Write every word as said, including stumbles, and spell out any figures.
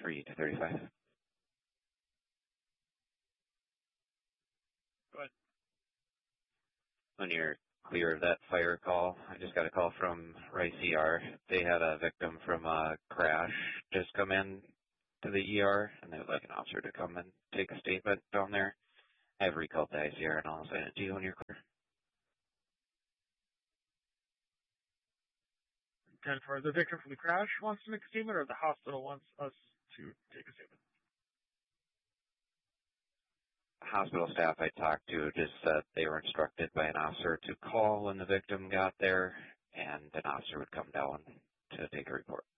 three to thirty-five. Go ahead. When you're clear of that fire call, I just got a call from Rice E R. They had a victim from a crash just come in to the E R, and they would like an officer to come and take a statement down there. I have recalled the I C R, and I'll send it to you when you're clear. ten for the victim from the crash wants to make a statement, or the hospital wants us to take a statement? Hospital staff I talked to just said they were instructed by an officer to call when the victim got there, and an officer would come down to take a report.